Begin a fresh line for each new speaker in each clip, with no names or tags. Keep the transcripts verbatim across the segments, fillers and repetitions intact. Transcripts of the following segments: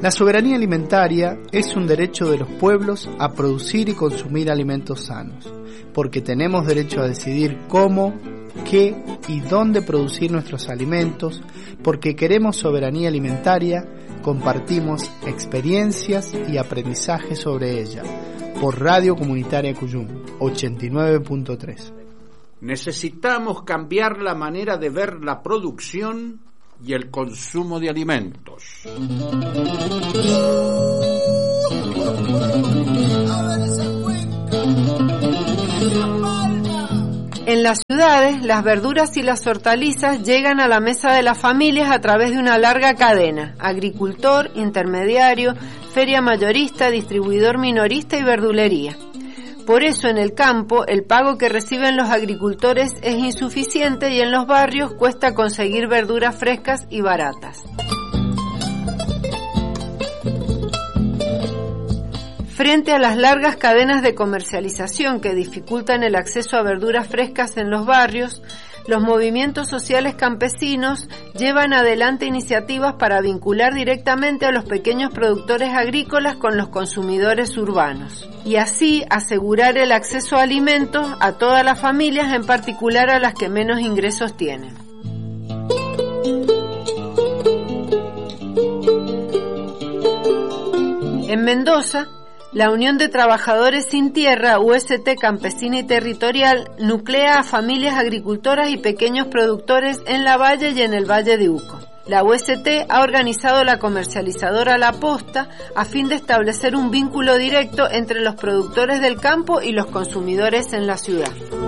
La soberanía alimentaria es un derecho de los pueblos a producir y consumir alimentos sanos, porque tenemos derecho a decidir cómo, qué y dónde producir nuestros alimentos, porque queremos soberanía alimentaria, compartimos experiencias y aprendizaje sobre ella. Por Radio Comunitaria Cuyum, ochenta y nueve punto tres.
Necesitamos cambiar la manera de ver la producción y el consumo de alimentos.
En las ciudades, las verduras y las hortalizas llegan a la mesa de las familias a través de una larga cadena: agricultor, intermediario, feria mayorista, distribuidor minorista y verdulería. Por eso en el campo el pago que reciben los agricultores es insuficiente y en los barrios cuesta conseguir verduras frescas y baratas. Frente a las largas cadenas de comercialización que dificultan el acceso a verduras frescas en los barrios, los movimientos sociales campesinos llevan adelante iniciativas para vincular directamente a los pequeños productores agrícolas con los consumidores urbanos y así asegurar el acceso a alimentos a todas las familias, en particular a las que menos ingresos tienen. En Mendoza, la Unión de Trabajadores Sin Tierra, U S T Campesina y Territorial, nuclea a familias agricultoras y pequeños productores en la Valle y en el Valle de Uco. La U S T ha organizado la comercializadora La Posta a fin de establecer un vínculo directo entre los productores del campo y los consumidores en la ciudad.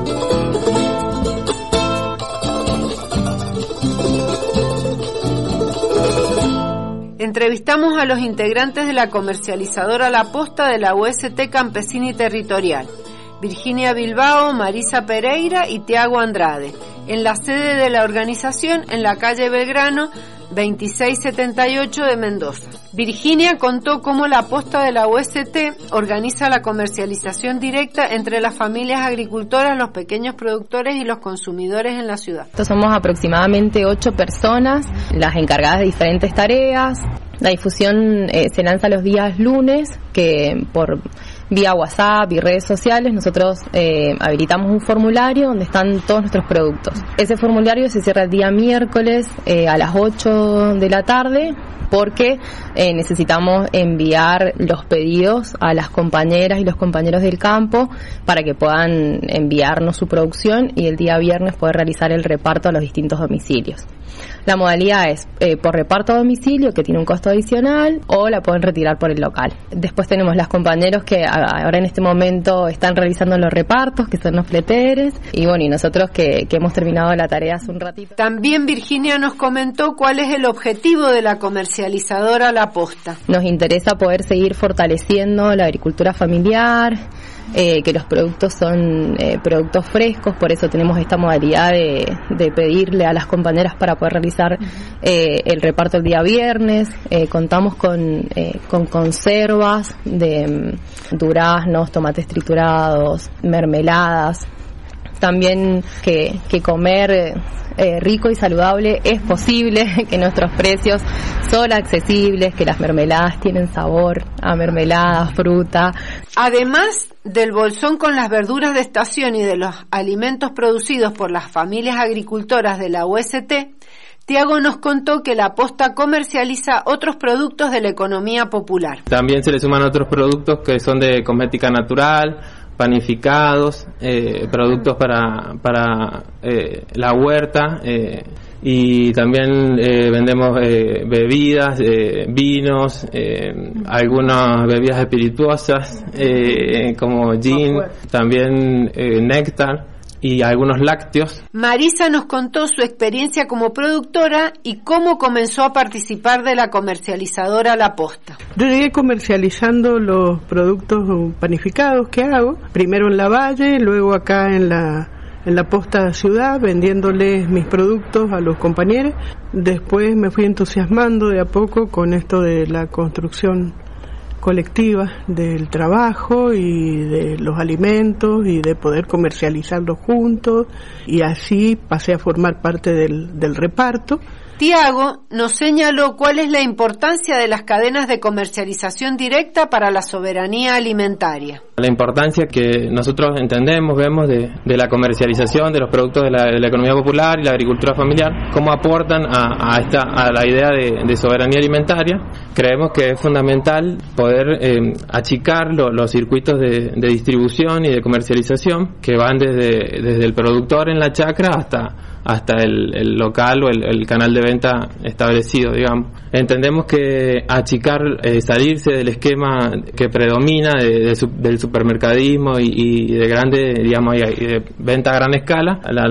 Entrevistamos a los integrantes de la comercializadora La Posta de la U S T Campesina y Territorial, Virginia Bilbao, Marisa Pereira y Tiago Andrade, en la sede de la organización en la calle Belgrano veintiséis setenta y ocho de Mendoza. Virginia contó cómo La Posta de la U S T organiza la comercialización directa entre las familias agricultoras, los pequeños productores y los consumidores en la ciudad.
Somos aproximadamente ocho personas, las encargadas de diferentes tareas. La difusión eh, se lanza los días lunes, que por vía WhatsApp y redes sociales nosotros eh, habilitamos un formulario donde están todos nuestros productos. Ese formulario se cierra el día miércoles eh, a las ocho de la tarde, porque eh, necesitamos enviar los pedidos a las compañeras y los compañeros del campo para que puedan enviarnos su producción y el día viernes poder realizar el reparto a los distintos domicilios. La modalidad es eh, por reparto a domicilio, que tiene un costo adicional, o la pueden retirar por el local. Después tenemos las compañeros que ahora en este momento están realizando los repartos, que son los fleteres, y bueno, y nosotros que, que hemos terminado la tarea hace un ratito.
También Virginia nos comentó cuál es el objetivo de la comercializadora La Posta.
Nos interesa poder seguir fortaleciendo la agricultura familiar, Eh, que los productos son eh, productos frescos, por eso tenemos esta modalidad de, de pedirle a las compañeras para poder realizar eh, el reparto el día viernes. Eh, contamos con, eh, con conservas de um, duraznos, tomates triturados, mermeladas. También que, que comer eh, rico y saludable es posible, que nuestros precios son accesibles, que las mermeladas tienen sabor a mermelada, fruta.
Además del bolsón con las verduras de estación y de los alimentos producidos por las familias agricultoras de la U S T, Tiago nos contó que La Posta comercializa otros productos de la economía popular.
También se le suman otros productos que son de cosmética natural, panificados, eh, productos para para eh, la huerta, eh, y también eh, vendemos eh, bebidas, eh, vinos, eh, algunas bebidas espirituosas eh, como gin, también eh, néctar y algunos lácteos.
Marisa nos contó su experiencia como productora y cómo comenzó a participar de la comercializadora La Posta.
Yo llegué comercializando los productos panificados que hago, primero en la Valle, luego acá en la en la Posta Ciudad, vendiéndoles mis productos a los compañeros. Después me fui entusiasmando de a poco con esto de la construcción colectiva del trabajo y de los alimentos y de poder comercializarlos juntos, y así pasé a formar parte del, del reparto
Tiago nos señaló cuál es la importancia de las cadenas de comercialización directa para la soberanía alimentaria.
La importancia que nosotros entendemos, vemos de, de la comercialización de los productos de la, de la economía popular y la agricultura familiar, cómo aportan a, a, esta, a la idea de, de soberanía alimentaria. Creemos que es fundamental poder eh, achicar lo, los circuitos de, de distribución y de comercialización que van desde, desde el productor en la chacra hasta hasta el, el local o el, el canal de venta establecido, digamos. Entendemos que achicar, eh, salirse del esquema que predomina de, de, del supermercadismo y, y de grande, digamos, y de venta a gran escala, la,